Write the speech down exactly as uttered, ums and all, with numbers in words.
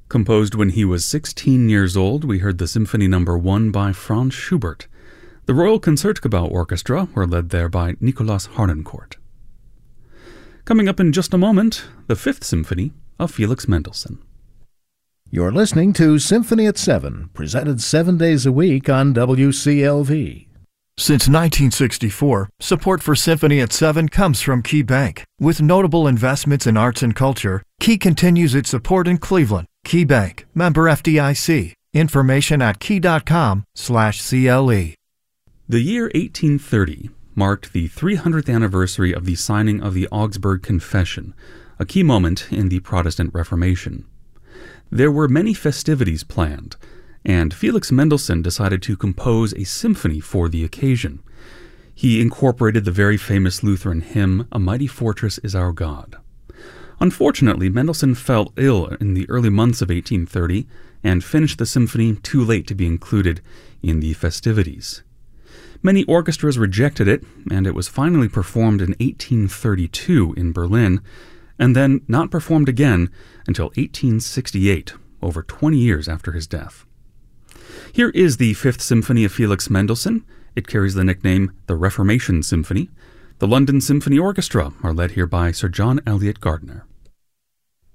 Composed when he was sixteen years old, we heard the Symphony Number one by Franz Schubert. The Royal Concertgebouw Orchestra were led there by Nikolaus Harnoncourt. Coming up in just a moment, the Fifth Symphony of Felix Mendelssohn. You're listening to Symphony at seven, presented seven days a week on W C L V. Since nineteen sixty-four, support for Symphony at seven comes from Key Bank. With notable investments in arts and culture, Key continues its support in Cleveland. Key Bank, member F D I C. Information at key.com slash CLE. The year eighteen thirty marked the three hundredth anniversary of the signing of the Augsburg Confession, a key moment in the Protestant Reformation. There were many festivities planned, and Felix Mendelssohn decided to compose a symphony for the occasion. He incorporated the very famous Lutheran hymn, "A Mighty Fortress is Our God." Unfortunately, Mendelssohn fell ill in the early months of eighteen thirty and finished the symphony too late to be included in the festivities. Many orchestras rejected it, and it was finally performed in eighteen thirty-two in Berlin, and then not performed again until eighteen sixty-eight, over twenty years after his death. Here is the Fifth Symphony of Felix Mendelssohn. It carries the nickname the Reformation Symphony. The London Symphony Orchestra are led here by Sir John Eliot Gardiner.